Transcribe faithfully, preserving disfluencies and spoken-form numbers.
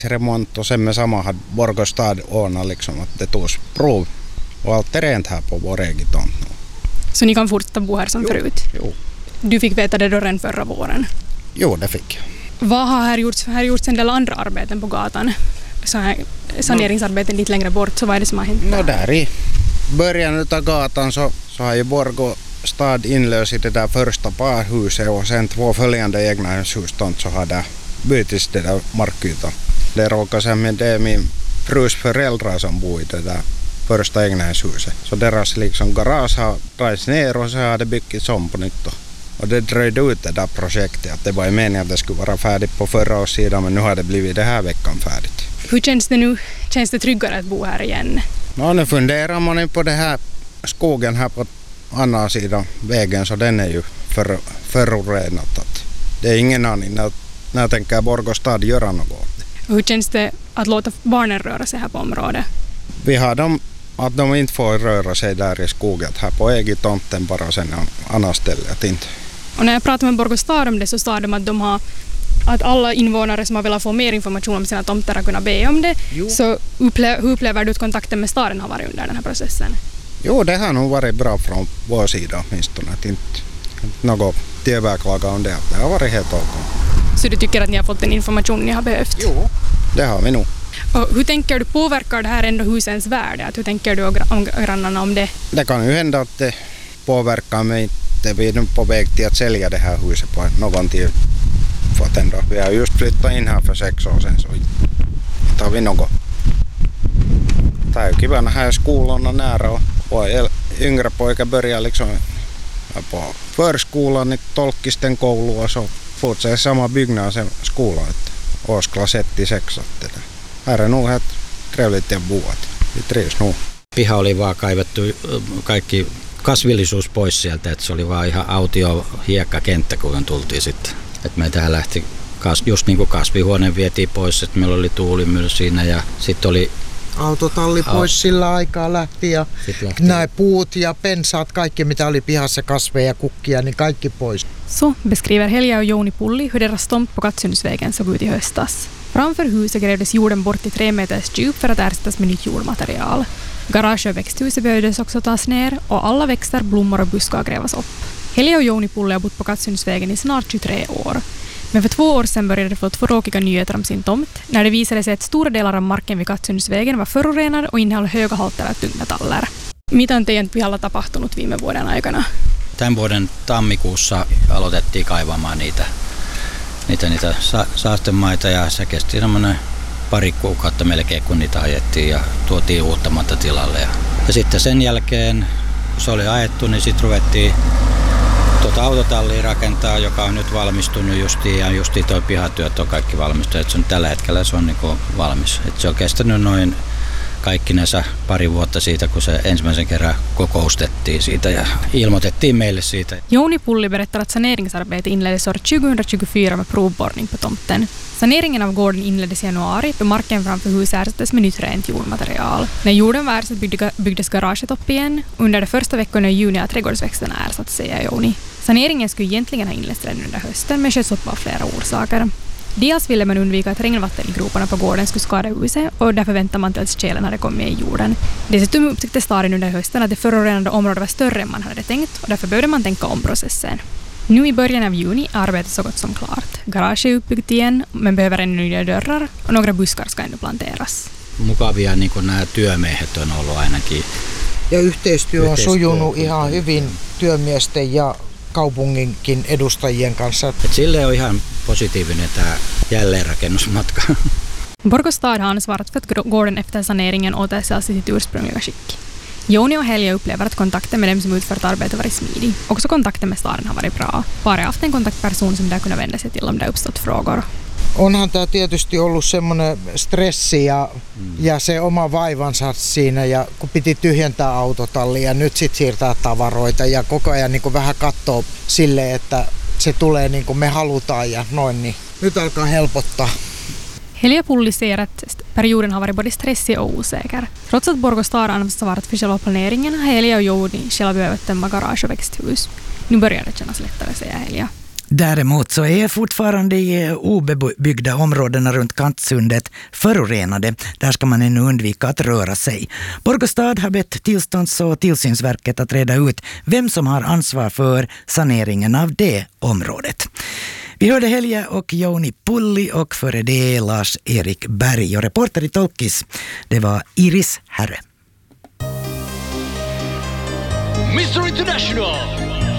remont och sen med samma hade Borgå stad ordnat liksom att det togs prov och allt är rent här på vår egen tomt nu. Så ni kan fortsätta bo här som jo, förut? Jo. Du fick veta det då redan förra våren? Jo, det fick jag. Vad har här gjorts? Här har gjorts en del andra arbeten på gatan. Så här saneringsarbeten lite längre bort, så vad är det som har hänt? No, där i början av gatan så, så har ju Borgå stad inlöst i det där första parhuset och sen två följande egna hus så har det bytts det där markytan. Det råkar sen med det är min frus föräldrar som bor i det där första egna huset. Så deras liksom garage har dragits ner och så har det byggts om på nytt. Och det dröjde ut det där projektet. Att det var ju meningen att det skulle vara färdigt på förra års sidan men nu har det blivit det här veckan färdigt. Hur känns det nu? Känns det tryggare att bo här igen? No, nu funderar man på det här skogen här på andra sidan vägen så den är ju för, förorenat. Att det är ingen aning när, när jag tänker Borgå stad göra något. Hur känns det att låta barnen röra sig här på området? Vi har dem att de inte får röra sig där i skogen här på egen tomten bara sen annars stället inte. Och när jag pratar med Borgå stad om det så sa de att de har att alla invånare som har velat få mer information om sina tomter har kunnat be om det. Jo. Så upple- hur upplever du att kontakten med staden har varit under den här processen? Jo, det har nog varit bra från vår sida åtminstone. Att inte något överklaga om det. Det har varit helt okej. Så du tycker att ni har fått den information ni har behövt? Jo, det har vi nog. Och hur tänker du, påverkar det här ändå husens värde? Att hur tänker du om grannarna om det? Det kan ju hända att det påverkar mig. Vi är nu på väg till att sälja det här huset på någon tid. För att ändå. Vi har just flyttat in här för sex år sedan så inte har vi något. Det är ju kiva när här är skolorna nära och, och yngre pojkar börjar liksom på förskolan i Tolkisten koulu och så fortsätter samma byggnad som skolan. Årsklass ett till sex. Här är nog helt trevligt att bo. Vi trivs nog. Piha oli vaan kaivettu kaikki kasvillisuus pois sieltä, että se oli vaan ihan autio hiekkakenttä, kun tultiin sitten. Et meitä lähti just niin kuin kasvihuone vietiin pois, että meillä oli tuulimylly siinä ja sitten oli autotalli pois Au- sillä aikaa lähti ja nämä puut ja pensaat, kaikki mitä oli pihassa, kasveja, kukkia, niin kaikki pois. Så beskriver Helja och Joni Pulli hur deras tomt på Katsundsvägen såg ut i höstas. Framför huset grävdes jorden bort i tre meters djup för att ersättas med nytt jordmaterial. Garage och växthuset behövdes också tas ner och alla växter, blommor och buskar grävas upp. Helja och Joni Pulli har bott på Katsundsvägen i snart tjugotre år. Men för två år sedan började de få tråkiga nyheter om sin tomt när det visade sig att stora delar av marken vid Katsundsvägen var förorenad och innehöll höga halter av tungmetaller. Mitä on teidän pihalla tapahtunut viime vuoden aikana? Tämän vuoden tammikuussa aloitettiin kaivamaan niitä, niitä, niitä sa- saastemaita ja se kesti semmoinen pari kuukautta melkein kun niitä ajettiin ja tuotiin uutta maata tilalle. Ja, ja sitten sen jälkeen kun se oli ajettu niin sitten ruvettiin tuota autotallia rakentaa, joka on nyt valmistunut justiin ja justiin tuo pihatyöt on kaikki valmistunut. Se on, tällä hetkellä se on niin kuin valmis. Et se on kestänyt noin kaikkinensa pari vuotta siitä, kun se ensimmäisen kerran kokoustettiin siitä ja ilmoitettiin meille siitä. Joni Pulli berättar att saneringsarbete inleddes år tjugohundratjugofyra med provborrning på tomten. Saneringen av gården inleddes i januari då marken framför huset ersattes med nytt rent jordmaterial. När jorden var ersatt byggdes garaget upp igen. Under de första veckorna i juni har trädgårdsväxterna ersatt, säger Joni. Saneringen skulle egentligen ha inletts redan under hösten men sköts upp av flera orsaker. Dels ville man undvika att regnvatten i groparna på gården skulle skada huset och därför väntar man tills tjälen hade kommit i jorden. Dessutom upptäckte staden under hösten att det förorenade området var större än man hade tänkt och därför behövde man tänka om processen. Nu i början av juni är arbetet så gott som klart. Garage är uppbyggt igen men behöver ännu nya dörrar och några buskar ska ännu planteras. Mukavia niin kuin nämä työmiehet on ollut ainakin. Ja yhteistyö on sujunut ihan hyvin työmiesten ja kaupunginkin edustajien kanssa. Et sille on ihan positiivinen tämä jälleenrakennusmatka. Borgå stad har ansvarat för att gården efter saneringen återställs i sitt ursprungliga skick. Joni och Helja upplever att kontakten med dem som utfört arbetet varit smidig. Också kontakten med staden har varit bra. Paret har haft en kontaktperson som där kunde vända sig till om det uppstått frågor. Onhan tämä tietysti ollut semmoinen stressi ja, mm. ja se oma vaivansa siinä ja kun piti tyhjentää autotallia ja nyt sitten siirtää tavaroita ja koko ajan niin kuin vähän katsoo silleen, että se tulee niin kuin me halutaan ja noin, niin nyt alkaa helpottaa. Helja Pulli säger att perioden har varit både stressig och osäker. Trots att Borgå stad ansvarat för själva planeringen har Helja och Joni själva behövt tömma garage och växthus. Nu börjar det kännas lättare, säger Helja. Däremot så är fortfarande i obebyggda områdena runt Kantsundet förorenade. Där ska man ännu undvika att röra sig. Borgostad har bett tillstånds- och tillsynsverket att reda ut vem som har ansvar för saneringen av det området. Vi hörde Helge och Jouni Pulli och före det Lars-Erik Berg, och reporter i Tolkis, det var Iris Herre. mister International